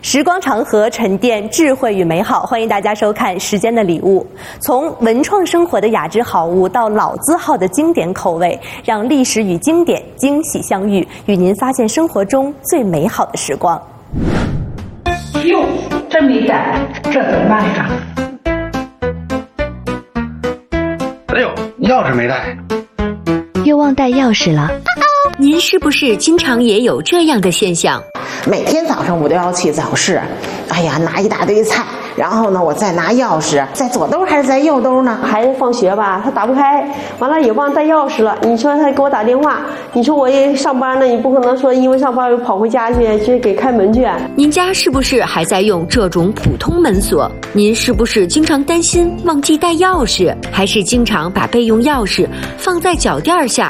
时光长河，沉淀智慧与美好。欢迎大家收看《时间的礼物》，从文创生活的雅致好物到老字号的经典口味，让历史与经典惊喜相遇，与您发现生活中最美好的时光。 哟，真没带，这怎么办呀？ 哎呦，钥匙没带， 又忘带钥匙了。 您是不是经常也有这样的现象？ 每天早上我都要去早市，哎呀，拿一大堆菜，然后呢，我再拿钥匙，在左兜还是在右兜呢？ 孩子放学吧，他打不开，完了也忘带钥匙了。你说他给我打电话，你说我也上班呢，你不可能说因为上班又跑回家去给开门去。 您家是不是还在用这种普通门锁？您是不是经常担心忘记带钥匙，还是经常把备用钥匙放在脚垫下，